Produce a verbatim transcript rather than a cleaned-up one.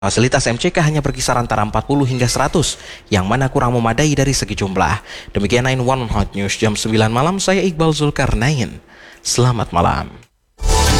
Fasilitas M C K hanya berkisar antara empat puluh hingga seratus, yang mana kurang memadai dari segi jumlah. Demikian sembilan satu Hot News jam sembilan malam, saya Iqbal Zulkarnain. Selamat malam.